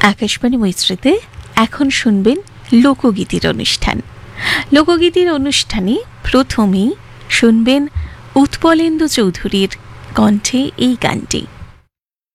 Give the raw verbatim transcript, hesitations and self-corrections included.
আকাশবাণী মৈত্রীতে এখন শুনবেন লোকগীতির অনুষ্ঠান। লোকগীতির অনুষ্ঠানে প্রথমেই শুনবেন উৎপলেন্দু চৌধুরীর কণ্ঠে এই গানটি।